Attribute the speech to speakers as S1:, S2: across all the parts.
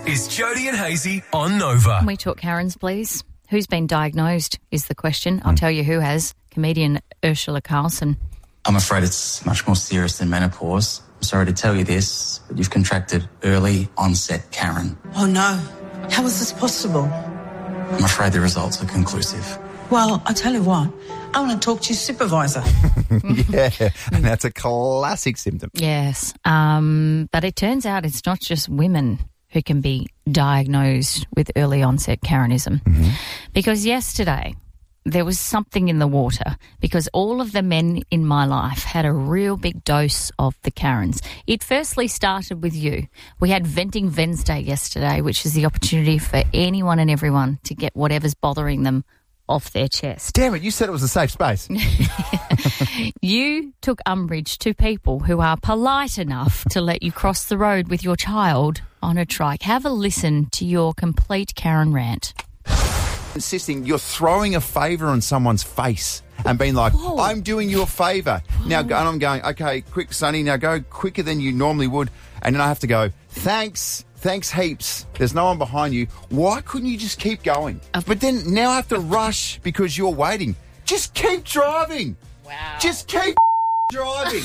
S1: is Jody and Hazy on Nova.
S2: Can we talk Karens, please? Who's been diagnosed is the question. I'll tell you who has. Comedian Ursula Carlson.
S3: I'm afraid it's much more serious than menopause. I'm sorry to tell you this, but you've contracted early onset Karen.
S4: Oh, no. How is this possible?
S3: I'm afraid the results are conclusive.
S4: Well, I tell you what, I want to talk to your supervisor.
S5: Yeah, and that's a classic symptom.
S2: Yes, but it turns out it's not just women who can be diagnosed with early onset Karenism. Because yesterday there was something in the water because all of the men in my life had a real big dose of the Karens. It firstly started with you. We had Venting Wednesday yesterday, which is the opportunity for anyone and everyone to get whatever's bothering them off their chest.
S5: Damn it, you said it was a safe space.
S2: You took umbrage to people who are polite enough to let you cross the road with your child on a trike. Have a listen to your complete Karen rant.
S5: Insisting you're throwing a favour on someone's face and being like, I'm doing you a favour. Now, and I'm going, okay, quick, Sonny, now go quicker than you normally would. And then I have to go, thanks heaps. There's no one behind you. Why couldn't you just keep going? But then now I have to rush because you're waiting. Just keep driving.
S2: Wow.
S5: Just keep driving.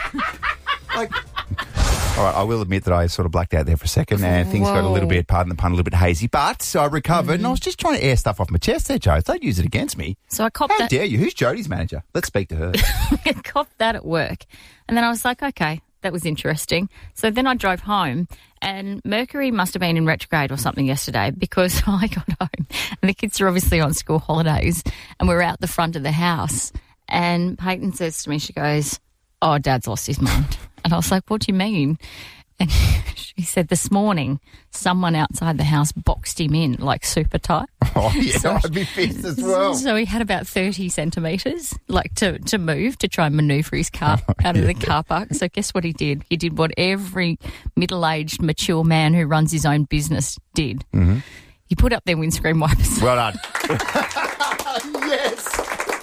S5: All right, I will admit that I sort of blacked out there for a second and things got a little bit, pardon the pun, a little bit hazy. But so I recovered and I was just trying to air stuff off my chest there, Joe. Don't use it against me.
S2: So I copped
S5: How
S2: that.
S5: dare you? Who's Jody's manager? Let's speak to her.
S2: I copped that at work. And then I was like, okay, that was interesting. So then I drove home and Mercury must have been in retrograde or something yesterday because I got home and the kids are obviously on school holidays and we're out the front of the house and Peyton says to me, she goes, oh, Dad's lost his mind. And I was like, what do you mean? And she said, this morning, someone outside the house boxed him in, like super tight.
S5: Oh, yeah, I'd be pissed as well.
S2: So he had about 30 centimetres, like, to move, to try and manoeuvre his car out of the car park. So guess what he did? He did what every middle-aged, mature man who runs his own business did. Mm-hmm. He put up their windscreen wipers.
S5: Well done. Yes.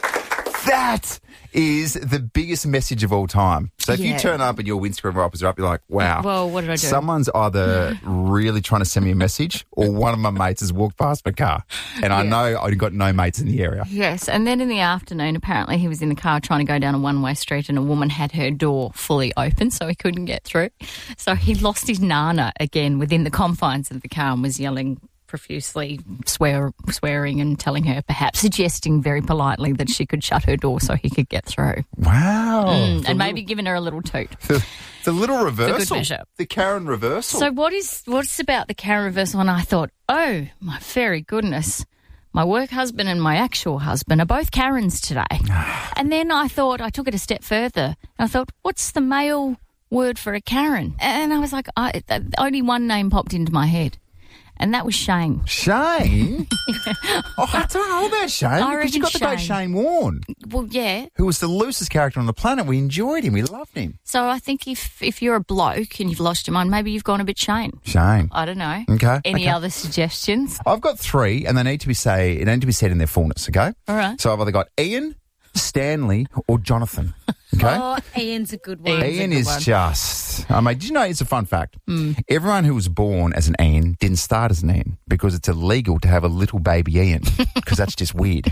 S5: That is the biggest message of all time. So if you turn up and your windscreen wipers are up, you're like, wow.
S2: Well, what did I do?
S5: Someone's either really trying to send me a message or one of my mates has walked past my car. And I know I've got no mates in the area.
S2: Yes, and then in the afternoon, apparently he was in the car trying to go down a one-way street and a woman had her door fully open so he couldn't get through. So he lost his nana again within the confines of the car and was yelling profusely, swearing and telling her, perhaps suggesting very politely that she could shut her door so he could get through.
S5: Wow.
S2: And maybe giving her a little toot.
S5: The little reversal.
S2: It's a good measure.
S5: The Karen reversal.
S2: So what's about the Karen reversal? And I thought, oh, my very goodness. My work husband and my actual husband are both Karens today. And then I thought, I took it a step further. And I thought, what's the male word for a Karen? And I was like, only one name popped into my head. And that was Shane.
S5: Shane? Oh, I don't know about Shane because you got the great Shane Warne.
S2: Well, yeah.
S5: Who was the loosest character on the planet. We enjoyed him. We loved him.
S2: So I think if you're a bloke and you've lost your mind, maybe you've gone a bit Shane.
S5: Shane.
S2: I don't know.
S5: Okay.
S2: Any other suggestions?
S5: I've got three and they need to be said in their fullness, okay?
S2: All right.
S5: So I've either got Ian, Stanley or Jonathan. Okay?
S6: Oh, Ian's a good one.
S5: Ian is just... did you know, it's a fun fact. Everyone who was born as an Ian didn't start as an Ian because it's illegal to have a little baby Ian because that's just weird.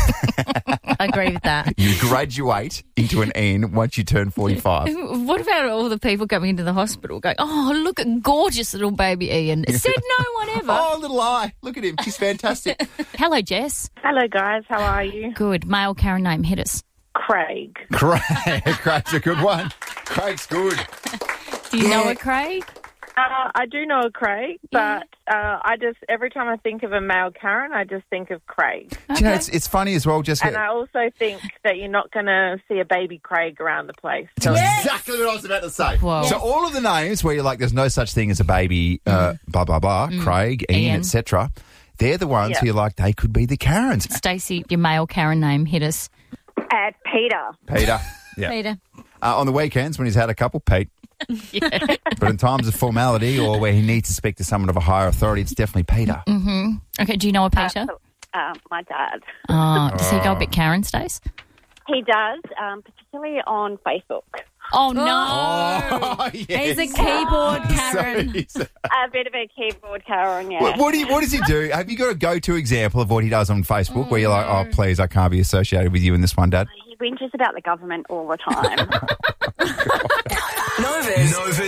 S6: I agree with that.
S5: You graduate into an Ian once you turn 45.
S2: What about all the people coming into the hospital going, oh, look at gorgeous little baby Ian. Said no one ever.
S5: Oh, little eye. Look at him. He's fantastic.
S2: Hello, Jess.
S7: Hello, guys. How are you?
S2: Good. Male Karen name, hit us.
S7: Craig.
S5: Craig's a good one. Craig's good.
S2: Do you know a Craig?
S7: I do know a Craig, but I just, every time I think of a male Karen, I just think of Craig.
S5: Okay. Do you know, it's funny as well, Jessica.
S7: And I also think that you're not going to see a baby Craig around the place.
S5: That's exactly what I was about to say.
S2: Whoa.
S5: So all of the names where you're like, there's no such thing as a baby, Craig, Ian, etc., they're the ones who you're like, they could be the Karens.
S2: Stacey, your male Karen name, hit us.
S7: Peter.
S5: Yeah.
S2: Peter.
S5: On the weekends when he's had a couple, Pete. But in times of formality or where he needs to speak to someone of a higher authority, it's definitely Peter.
S2: Mm-hmm. Okay, do you know a Peter?
S8: My dad.
S2: Does he go a bit Karen, Stace?
S8: He does, particularly on Facebook.
S6: Oh, no.
S5: Oh, yes.
S6: He's a keyboard Karen.
S7: A bit of a keyboard Karen, yeah.
S5: What does he do? Have you got a go-to example of what he does on Facebook where you're like, oh, please, I can't be associated with you in this one, Dad?
S7: He whinges about the government all the time.
S1: Nova.